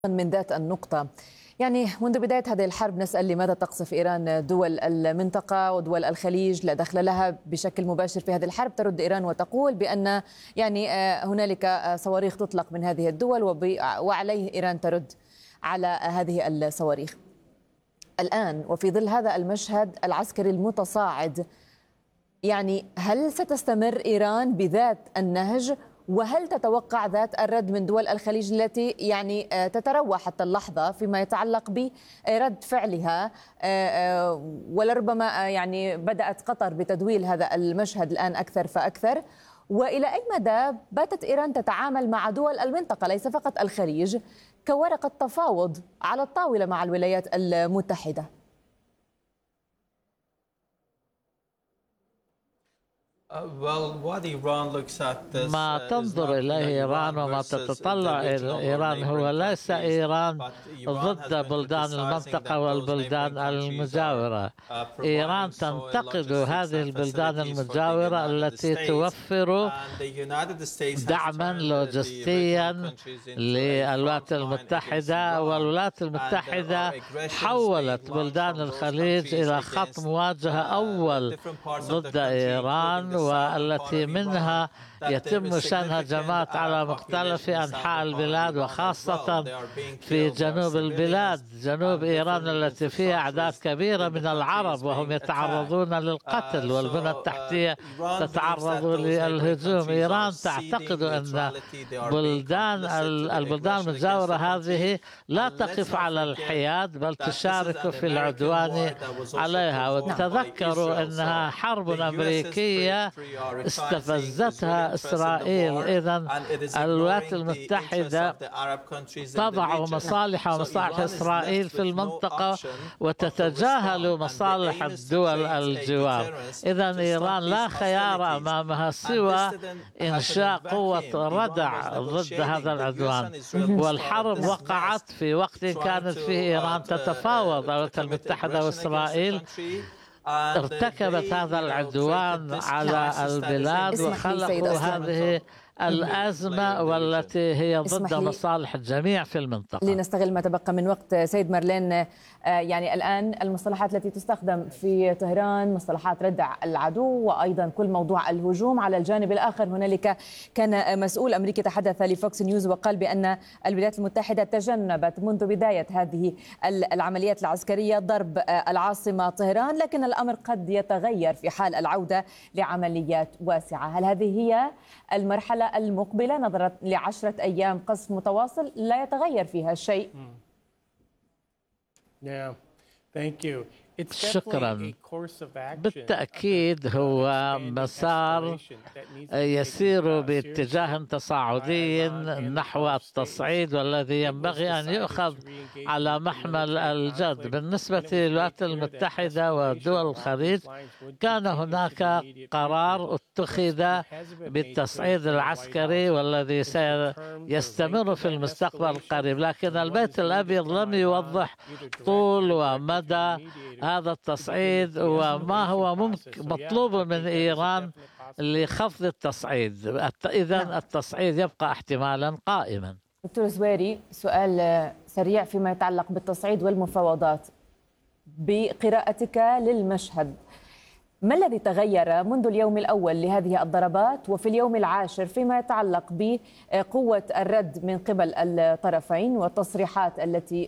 من ذات النقطة، يعني منذ بداية هذه الحرب نسأل لماذا تقصف إيران دول المنطقة ودول الخليج؟ لا دخل لها بشكل مباشر في هذه الحرب. ترد إيران وتقول بأن هنالك صواريخ تطلق من هذه الدول وعليه إيران ترد على هذه الصواريخ. الآن وفي ظل هذا المشهد العسكري المتصاعد، يعني هل ستستمر إيران بذات النهج؟ وهل تتوقع ذات الرد من دول الخليج التي تتروى حتى اللحظة فيما يتعلق برد فعلها؟ ولربما بدأت قطر بتدويل هذا المشهد الآن أكثر فأكثر. وإلى أي مدى باتت إيران تتعامل مع دول المنطقة ليس فقط الخليج كورقة تفاوض على الطاولة مع الولايات المتحدة؟ ما تنظر إليه إيران وما تتطلع إيران هو ليس إيران ضد بلدان المنطقة والبلدان المجاورة. إيران تنتقد هذه البلدان المجاورة التي توفر دعما لوجستيا للولايات المتحدة، والولايات المتحدة حولت بلدان الخليج إلى خط مواجهة أول ضد إيران، والتي منها يتم شن هجمات على مختلف أنحاء البلاد وخاصة في جنوب البلاد، جنوب إيران التي فيها أعداد كبيرة من العرب وهم يتعرضون للقتل والبنى التحتية تتعرض للهجوم. إيران تعتقد أن البلدان المجاورة هذه لا تقف على الحياد بل تشارك في العدوان عليها. وتذكروا أنها حرب أمريكية استفزتها إسرائيل. إذن الولايات المتحدة تضع مصالح ومصالح إسرائيل في المنطقة وتتجاهل مصالح الدول الجوار. إذن إيران لا خيار أمامها سوى إنشاء قوة ردع ضد هذا العدوان. والحرب وقعت في وقت كانت فيه إيران تتفاوض. الولايات المتحدة وإسرائيل ارتكبت هذا العدوان على البلاد وخلقوا هذه الأزمة والتي هي ضد مصالح الجميع في المنطقة. لنستغل ما تبقى من وقت سيد مارلين، الآن المصطلحات التي تستخدم في طهران مصطلحات ردع العدو وأيضا كل موضوع الهجوم. على الجانب الآخر هنالك كان مسؤول أمريكي تحدث لفوكس نيوز وقال بأن الولايات المتحدة تجنبت منذ بداية هذه العمليات العسكرية ضرب العاصمة طهران، لكن الأمر قد يتغير في حال العودة لعمليات واسعة. هل هذه هي المرحلة المقبلة نظرا ل10 أيام قصف متواصل لا يتغير فيها شيء؟ شكرا. بالتأكيد هو مسار يسير باتجاه تصاعدي نحو التصعيد، والذي ينبغي أن يؤخذ على محمل الجد. بالنسبة للولايات المتحدة ودول الخليج كان هناك قرار اتخذ بالتصعيد العسكري والذي سيستمر في المستقبل القريب، لكن البيت الأبيض لم يوضح طول ومدى هذا التصعيد وما هو مطلوب من إيران لخفض التصعيد. إذن التصعيد يبقى احتمالا قائما. دكتور زويري، سؤال سريع فيما يتعلق بالتصعيد والمفاوضات بقراءتك للمشهد. ما الذي تغير منذ اليوم الأول لهذه الضربات وفي اليوم العاشر فيما يتعلق بقوة الرد من قبل الطرفين والتصريحات التي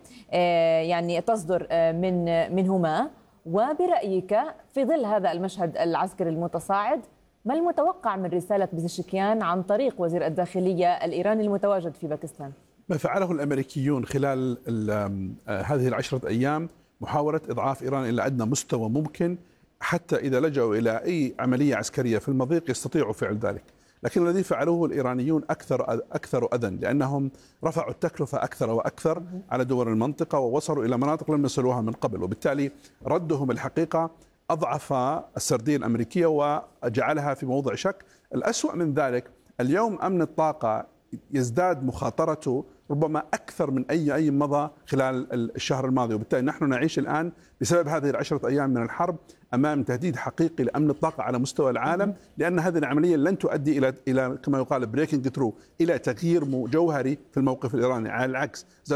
تصدر منهما؟ وبرأيك في ظل هذا المشهد العسكري المتصاعد ما المتوقع من رسالة بزشكيان عن طريق وزير الداخلية الإيراني المتواجد في باكستان؟ ما فعله الأمريكيون خلال هذه 10 أيام محاولة إضعاف إيران إلى أدنى مستوى ممكن، حتى إذا لجأوا إلى أي عملية عسكرية في المضيق يستطيعوا فعل ذلك. لكن الذي فعلوه الإيرانيون أكثر أذى، لأنهم رفعوا التكلفة أكثر وأكثر على دول المنطقة ووصلوا إلى مناطق لم يصلوها من قبل، وبالتالي ردهم الحقيقة أضعف السردية الأمريكية وجعلها في موضع شك. الأسوأ من ذلك اليوم أمن الطاقة يزداد مخاطرته ربما أكثر من أي مضى خلال الشهر الماضي. وبالتالي نحن نعيش الآن بسبب هذه ال10 أيام من الحرب أمام تهديد حقيقي لأمن الطاقة على مستوى العالم، لأن هذه العملية لن تؤدي إلى كما يقال بريكنج ثرو، إلى تغيير جوهري في الموقف الإيراني. على العكس